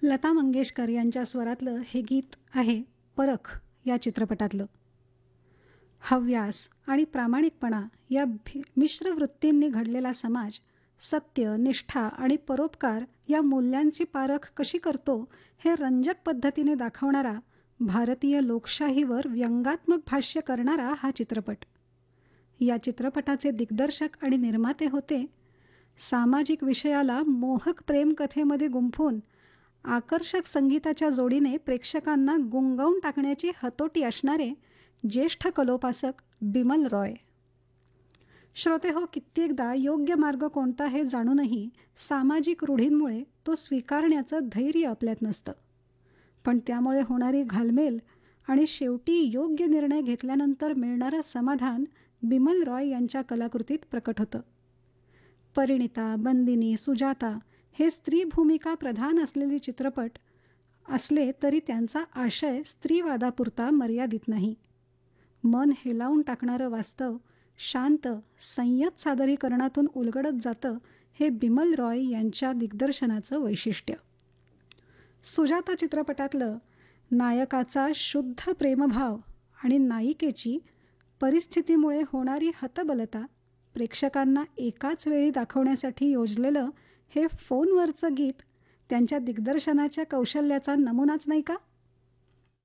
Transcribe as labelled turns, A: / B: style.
A: लता मंगेशकर यांच्या स्वरातलं हे गीत आहे परख या चित्रपटातलं. हव्यास आणि प्रामाणिकपणा या मिश्र वृत्तींनी घडलेला समाज सत्य, निष्ठा आणि परोपकार या मूल्यांची पारख कशी करतो हे रंजक पद्धतीने दाखवणारा, भारतीय लोकशाहीवर व्यंगात्मक भाष्य करणारा हा चित्रपट. या चित्रपटाचे दिग्दर्शक आणि निर्माते होते सामाजिक विषयाला मोहक प्रेमकथेमध्ये गुंफून आकर्षक संगीताच्या जोडीने प्रेक्षकांना गुंगवून टाकण्याची हतोटी असणारे ज्येष्ठ कलोपासक बिमल रॉय. श्रोते हो, कित्येकदा योग्य मार्ग कोणता हे जाणूनही सामाजिक रूढींमुळे तो स्वीकारण्याचं धैर्य आपल्यात नसतं. पण त्यामुळे होणारी घालमेल आणि शेवटी योग्य निर्णय घेतल्यानंतर मिळणारं समाधान बिमल रॉय यांच्या कलाकृतीत प्रकट होतं. परिणिता, बंदिनी, सुजाता हे स्त्री भूमिका प्रधान असलेले चित्रपट असले तरी त्यांचा आशय स्त्रीवादापुरता मर्यादित नाही. मन हेलावून टाकणारं वास्तव शांत, संयत सादरीकरणातून उलगडत जातं, हे बिमल रॉय यांच्या दिग्दर्शनाचं वैशिष्ट्य. सुजाता चित्रपटातलं नायकाचा शुद्ध प्रेमभाव आणि नायिकेची परिस्थितीमुळे होणारी हतबलता प्रेक्षकांना एकाच वेळी दाखवण्यासाठी योजलेलं हे फोनवरचं गीत त्यांच्या दिग्दर्शनाच्या कौशल्याचा नमुनाच नाही का?